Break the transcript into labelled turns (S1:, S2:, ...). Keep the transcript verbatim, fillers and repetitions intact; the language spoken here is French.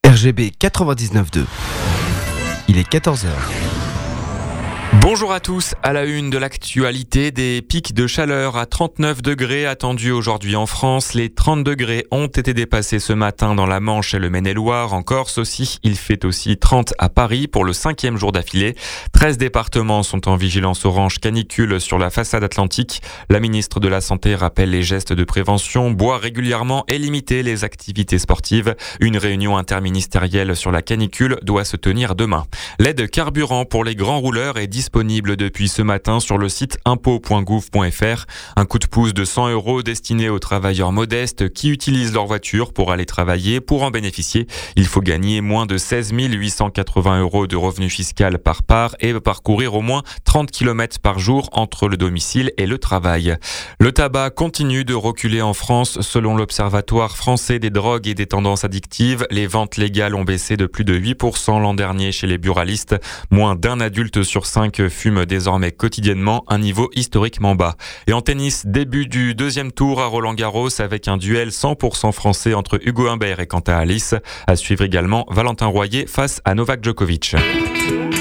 S1: R G B quatre-vingt-dix-neuf point deux. Il est quatorze heures.
S2: Bonjour à tous, à la une de l'actualité, des pics de chaleur à trente-neuf degrés attendus aujourd'hui en France. Les trente degrés ont été dépassés ce matin dans la Manche et le Maine-et-Loire. En Corse aussi, il fait aussi trente à Paris pour le cinquième jour d'affilée. treize départements sont en vigilance orange canicule sur la façade atlantique. La ministre de la Santé rappelle les gestes de prévention, boire régulièrement et limiter les activités sportives. Une réunion interministérielle sur la canicule doit se tenir demain. L'aide carburant pour les grands rouleurs est disponible depuis ce matin sur le site impôt point gouv point fr. Un coup de pouce de cent euros destiné aux travailleurs modestes qui utilisent leur voiture pour aller travailler. Pour en bénéficier, il faut gagner moins de seize mille huit cent quatre-vingts euros de revenus fiscal par part et parcourir au moins trente kilomètres par jour entre le domicile et le travail. Le tabac continue de reculer en France. Selon l'Observatoire français des drogues et des tendances addictives, les ventes légales ont baissé de plus de huit pour cent l'an dernier chez les buralistes. Moins d'un adulte sur cinq fume désormais quotidiennement, un niveau historiquement bas. Et en tennis, début du deuxième tour à Roland-Garros avec un duel cent pour cent français entre Hugo Humbert et Quentin Halys. À suivre également Valentin Royer face à Novak Djokovic.